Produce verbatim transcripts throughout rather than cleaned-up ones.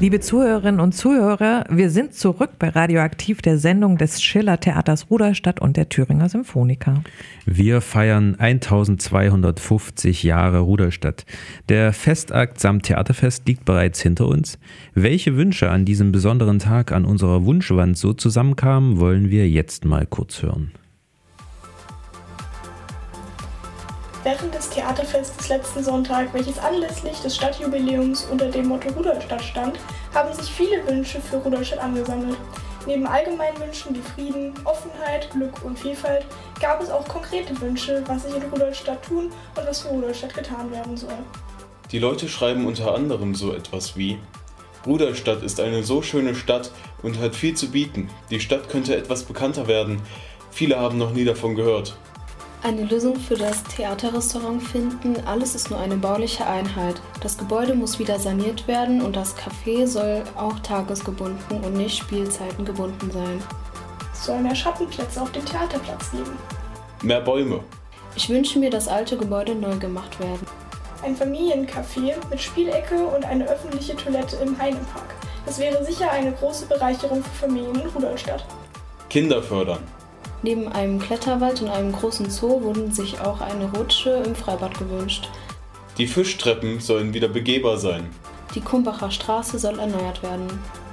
Liebe Zuhörerinnen und Zuhörer, wir sind zurück bei Radioaktiv, der Sendung des Schiller-Theaters Rudolstadt und der Thüringer Symphoniker. Wir feiern eintausendzweihundertfünfzig Jahre Rudolstadt. Der Festakt samt Theaterfest liegt bereits hinter uns. Welche Wünsche an diesem besonderen Tag an unserer Wunschwand so zusammenkamen, wollen wir jetzt mal kurz hören. Während des Theaterfestes letzten Sonntag, welches anlässlich des Stadtjubiläums unter dem Motto Rudolstadt stand, haben sich viele Wünsche für Rudolstadt angesammelt. Neben allgemeinen Wünschen wie Frieden, Offenheit, Glück und Vielfalt gab es auch konkrete Wünsche, was sich in Rudolstadt tun und was für Rudolstadt getan werden soll. Die Leute schreiben unter anderem so etwas wie: Rudolstadt ist eine so schöne Stadt und hat viel zu bieten. Die Stadt könnte etwas bekannter werden. Viele haben noch nie davon gehört. Eine Lösung für das Theaterrestaurant finden, alles ist nur eine bauliche Einheit. Das Gebäude muss wieder saniert werden und das Café soll auch tagesgebunden und nicht spielzeitengebunden sein. Es soll mehr Schattenplätze auf dem Theaterplatz geben. Mehr Bäume. Ich wünsche mir, dass alte Gebäude neu gemacht werden. Ein Familiencafé mit Spielecke und eine öffentliche Toilette im Heinepark. Das wäre sicher eine große Bereicherung für Familien in Rudolstadt. Kinder fördern. Neben einem Kletterwald und einem großen Zoo wurden sich auch eine Rutsche im Freibad gewünscht. Die Fischtreppen sollen wieder begehbar sein. Die Kumbacher Straße soll erneuert werden.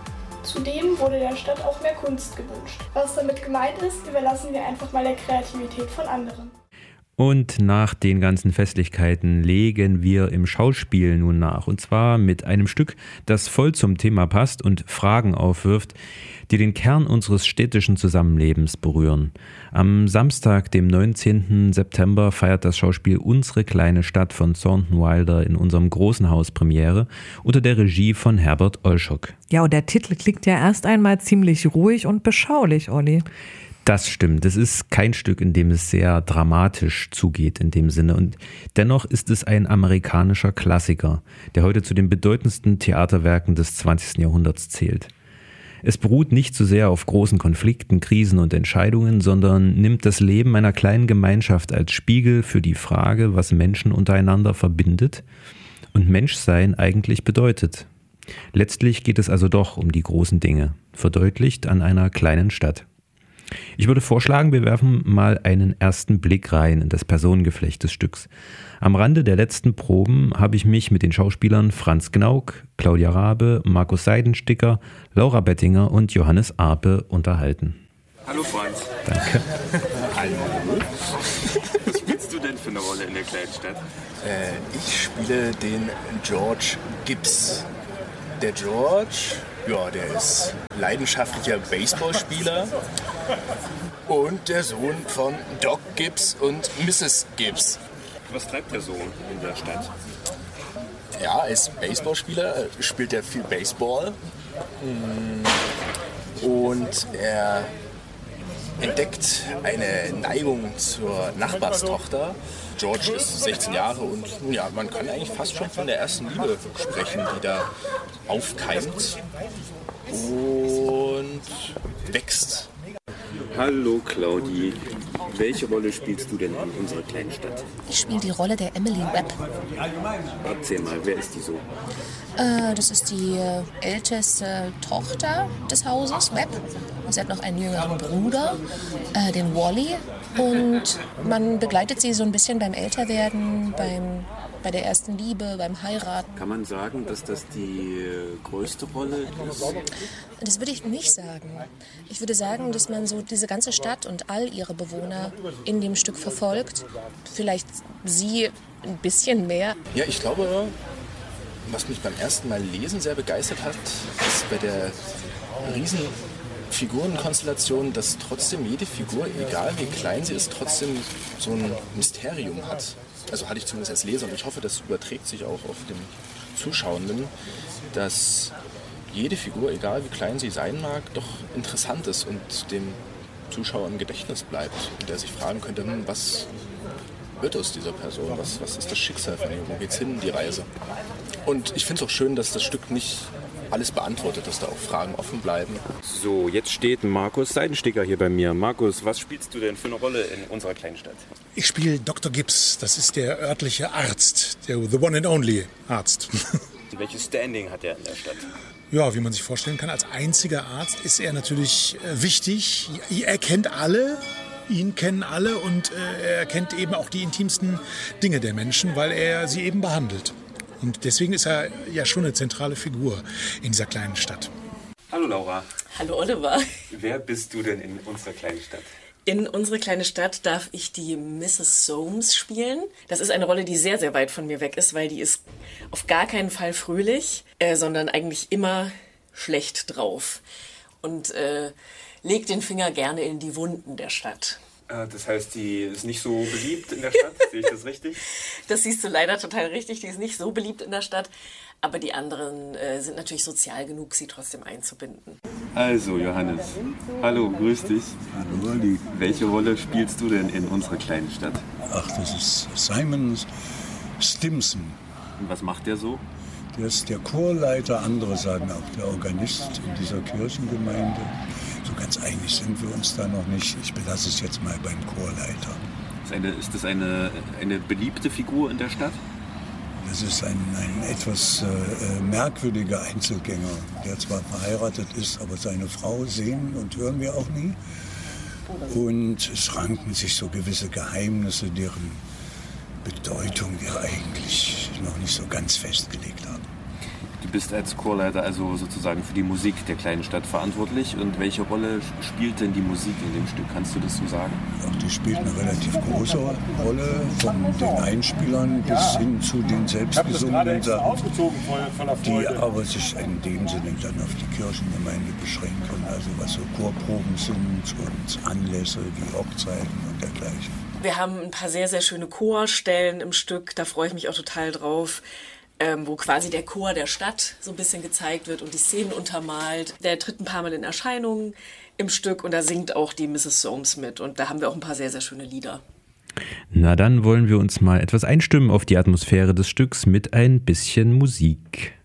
Zudem wurde der Stadt auch mehr Kunst gewünscht. Was damit gemeint ist, überlassen wir einfach mal der Kreativität von anderen. Und nach den ganzen Festlichkeiten legen wir im Schauspiel nun nach. Und zwar mit einem Stück, das voll zum Thema passt und Fragen aufwirft, die den Kern unseres städtischen Zusammenlebens berühren. Am Samstag, dem neunzehnten September, feiert das Schauspiel Unsere kleine Stadt von Thornton Wilder in unserem großen Haus Premiere unter der Regie von Herbert Olschok. Ja, und der Titel klingt ja erst einmal ziemlich ruhig und beschaulich, Olli. Das stimmt. Es ist kein Stück, in dem es sehr dramatisch zugeht in dem Sinne. Und dennoch ist es ein amerikanischer Klassiker, der heute zu den bedeutendsten Theaterwerken des zwanzigsten Jahrhunderts zählt. Es beruht nicht so sehr auf großen Konflikten, Krisen und Entscheidungen, sondern nimmt das Leben einer kleinen Gemeinschaft als Spiegel für die Frage, was Menschen untereinander verbindet und Menschsein eigentlich bedeutet. Letztlich geht es also doch um die großen Dinge, verdeutlicht an einer kleinen Stadt. Ich würde vorschlagen, wir werfen mal einen ersten Blick rein in das Personengeflecht des Stücks. Am Rande der letzten Proben habe ich mich mit den Schauspielern Franz Gnauk, Claudia Rabe, Markus Seidensticker, Laura Bettinger und Johannes Arpe unterhalten. Hallo Franz. Danke. Hallo. Was spielst du denn für eine Rolle in der kleinen Stadt? Äh, ich spiele den George Gibbs. Der George, ja, der ist leidenschaftlicher Baseballspieler und der Sohn von Doc Gibbs und Misses Gibbs. Was treibt der Sohn in der Stadt? Ja, als Baseballspieler spielt er viel Baseball und er entdeckt eine Neigung zur Nachbarstochter. George ist sechzehn Jahre und ja, man kann eigentlich fast schon von der ersten Liebe sprechen, die da aufkeimt und wächst. Hallo Claudi, welche Rolle spielst du denn in unserer kleinen Stadt? Ich spiele die Rolle der Emily Webb. Erzähl mal, wer ist die so? Äh, das ist die äh, älteste Tochter des Hauses, Webb. Und sie hat noch einen jüngeren Bruder, äh, den Wally. Und man begleitet sie so ein bisschen beim Älterwerden, beim, bei der ersten Liebe, beim Heiraten. Kann man sagen, dass das die größte Rolle ist? Das würde ich nicht sagen. Ich würde sagen, dass man so diese ganze Stadt und all ihre Bewohner in dem Stück verfolgt. Vielleicht sie ein bisschen mehr. Ja, ich glaube, was mich beim ersten Mal lesen sehr begeistert hat, ist bei der riesen Figurenkonstellation, dass trotzdem jede Figur, egal wie klein sie ist, trotzdem so ein Mysterium hat. Also hatte ich zumindest als Leser und ich hoffe, das überträgt sich auch auf den Zuschauenden, dass jede Figur, egal wie klein sie sein mag, doch interessant ist und dem Zuschauer im Gedächtnis bleibt und der sich fragen könnte, hm, was wird aus dieser Person, was, was ist das Schicksal von ihr, wo geht's hin, die Reise. Und ich finde es auch schön, dass das Stück nicht alles beantwortet, dass da auch Fragen offen bleiben. So, jetzt steht Markus Seidensticker hier bei mir. Markus, was spielst du denn für eine Rolle in unserer kleinen Stadt? Ich spiele Doktor Gibbs, das ist der örtliche Arzt, der The One and Only Arzt. Welches Standing hat er in der Stadt? Ja, wie man sich vorstellen kann, als einziger Arzt ist er natürlich äh, wichtig. Er kennt alle, ihn kennen alle und äh, er kennt eben auch die intimsten Dinge der Menschen, weil er sie eben behandelt. Und deswegen ist er ja schon eine zentrale Figur in dieser kleinen Stadt. Hallo Laura. Hallo Oliver. Wer bist du denn in unserer kleinen Stadt? In unsere kleine Stadt darf ich die Misses Soames spielen. Das ist eine Rolle, die sehr, sehr weit von mir weg ist, weil die ist auf gar keinen Fall fröhlich, äh, sondern eigentlich immer schlecht drauf. Und äh, legt den Finger gerne in die Wunden der Stadt. Äh, das heißt, die ist nicht so beliebt in der Stadt? Sehe ich das richtig? Das siehst du leider total richtig. Die ist nicht so beliebt in der Stadt. Aber die anderen äh, sind natürlich sozial genug, sie trotzdem einzubinden. Also, Johannes. Hallo, grüß dich. Hallo, Olli. Welche Rolle spielst du denn in unserer kleinen Stadt? Ach, das ist Simon Stimson. Und was macht der so? Der ist der Chorleiter, andere sagen auch der Organist in dieser Kirchengemeinde. So ganz einig sind wir uns da noch nicht. Ich belasse es jetzt mal beim Chorleiter. Ist, eine, ist das eine, eine beliebte Figur in der Stadt? Das ist ein, ein etwas äh, merkwürdiger Einzelgänger, der zwar verheiratet ist, aber seine Frau sehen und hören wir auch nie. Und es ranken sich so gewisse Geheimnisse, deren Bedeutung wir eigentlich noch nicht so ganz festgelegt haben. Du bist als Chorleiter also sozusagen für die Musik der kleinen Stadt verantwortlich. Und welche Rolle spielt denn die Musik in dem Stück? Kannst du das so sagen? Auch die spielt eine relativ große Rolle, von den Einspielern bis hin zu den selbstgesungenen Sachen, die aber sich in dem Sinne dann auf die Kirchengemeinde beschränken, also was so Chorproben sind und Anlässe wie Hochzeiten und dergleichen. Wir haben ein paar sehr, sehr schöne Chorstellen im Stück, da freue ich mich auch total drauf. Ähm, wo quasi der Chor der Stadt so ein bisschen gezeigt wird und die Szenen untermalt. Der tritt ein paar Mal in Erscheinung im Stück und da singt auch die Misses Soames mit. Und da haben wir auch ein paar sehr, sehr schöne Lieder. Na, dann wollen wir uns mal etwas einstimmen auf die Atmosphäre des Stücks mit ein bisschen Musik.